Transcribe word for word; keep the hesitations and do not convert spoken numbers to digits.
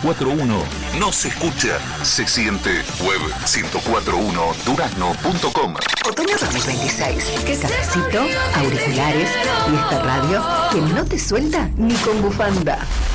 cuatro uno no se escucha, se siente. Web ciento cuatro punto uno durazno punto com. Otoño dos mil veintiséis. Cafecito, auriculares y esta radio que no te suelta ni con bufanda.